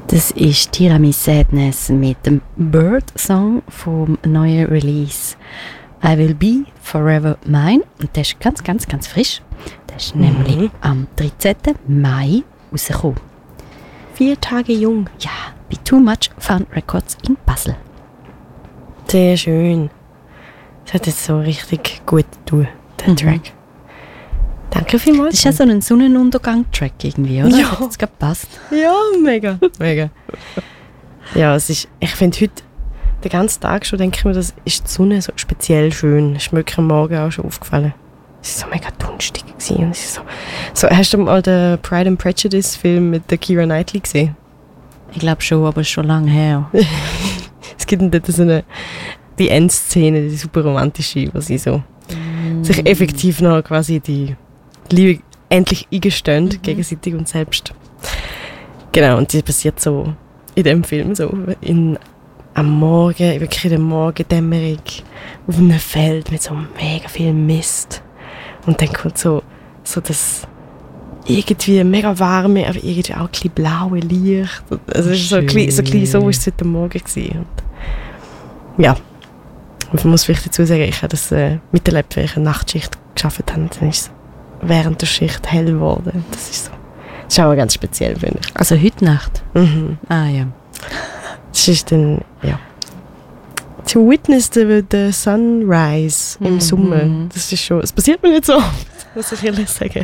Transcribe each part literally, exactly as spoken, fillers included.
Das ist Tiramisu Sadness mit dem Bird Song vom neuen Release I Will Be Forever Mine. Und der ist ganz, ganz, ganz frisch. Der ist mhm. nämlich am dreizehnten Mai rausgekommen. Vier Tage jung. Ja, bei Too Much Fun Records in Basel. Sehr schön. Das hat jetzt so richtig gut getan, der mhm. Track. Danke vielmals. Das ist ja so ein Sonnenuntergang-Track irgendwie, oder? Ja. Hat jetzt gerade gepasst. Ja, mega. mega. Ja, es ist, ich finde heute den ganzen Tag schon, denke ich mir, das ist die Sonne so speziell schön. Das ist mir am Morgen auch schon aufgefallen. Es war so mega dunstig. Und es ist so, so, hast du mal den Pride and Prejudice Film mit der Keira Knightley gesehen? Ich glaube schon, aber es ist schon lange her. Es gibt dort so eine, die Endszene, die super romantische, wo sie so mm. sich effektiv noch quasi die Liebe endlich eingestehen, mhm. gegenseitig und selbst. Genau, und die passiert so in dem Film, so in, am Morgen, wirklich in der Morgendämmerung, auf einem Feld mit so mega viel Mist. Und dann kommt so, so das irgendwie mega warme, aber irgendwie auch ein bisschen blaue Licht. Also so ein bisschen, so, ein bisschen so war es heute Morgen gewesen. Und ja, und man muss vielleicht dazu sagen, ich habe das äh, miterlebt, weil ich eine Nachtschicht gearbeitet habe. Dann ist es während der Schicht hell geworden. Das ist so. Das ist auch ganz speziell, finde ich. Also heute Nacht? Mhm. Ah ja. Das ist dann, ja. To witness the, the sunrise im mhm. Sommer. Das ist schon, es passiert mir nicht so oft, muss ich ehrlich sagen.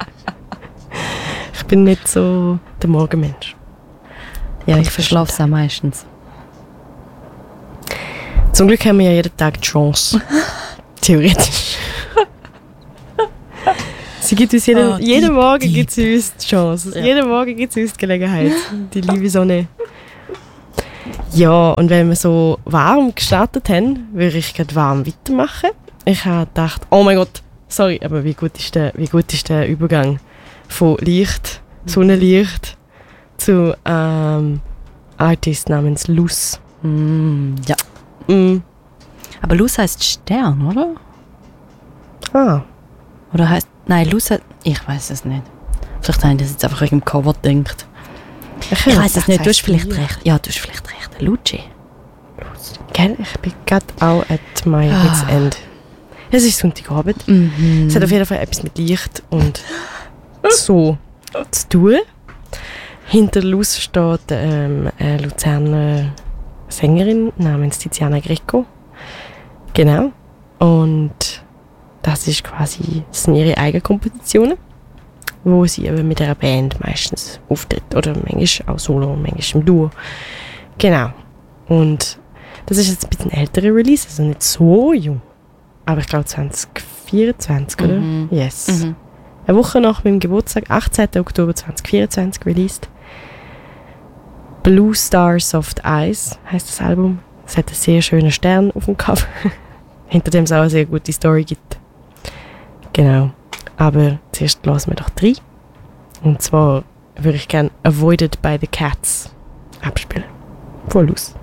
Ich bin nicht so der Morgenmensch. Ja, ich verschlafe es auch meistens. Zum Glück haben wir ja jeden Tag die Chance. Theoretisch. Sie gibt uns jeden, oh, jeden deep, Morgen deep. Gibt sie uns die Chance. Ja. Jeden Morgen gibt sie uns die Gelegenheit. Die liebe Sonne. Ja, und wenn wir so warm gestartet haben, würde ich gerade warm weitermachen. Ich habe gedacht, oh mein Gott, sorry, aber wie gut ist der, wie gut ist der Übergang von Licht, Sonnenlicht zu ähm, Artist namens Luz. Mm, ja. Mm. Aber Luz heißt Stern, oder? Ah. Oder heißt, nein, Luz heißt, ich weiß es nicht. Vielleicht habe ich das jetzt einfach wegen dem Cover gedacht. Ich, ich weiß es nicht, du hast vielleicht Licht. recht. Ja, du hast vielleicht recht. Luci. Gell, ich bin gerade auch at my ah. wit's end. Es ist Sonntagabend. Mhm. Es hat auf jeden Fall etwas mit Licht und so zu tun. Hinter Luz steht ähm, eine Luzerner Sängerin namens Tiziana Greco. Genau. Und das ist quasi, das sind ihre eigenen Kompositionen, wo sie eben mit einer Band meistens auftritt. Oder manchmal auch solo, manchmal im Duo. Genau. Und das ist jetzt ein bisschen ältere Release, also nicht so jung. Aber ich glaube zwanzig vierundzwanzig, oder? Mhm. Yes. Mhm. Eine Woche nach meinem Geburtstag, achtzehnten Oktober zweitausendvierundzwanzig, released. Blue Star Soft Eyes heisst das Album. Es hat einen sehr schönen Stern auf dem Cover. Hinter dem es auch eine sehr gute Story gibt. Genau. Aber zuerst hören wir doch drei. Und zwar würde ich gerne Avoided by the Cats abspielen. Voll los.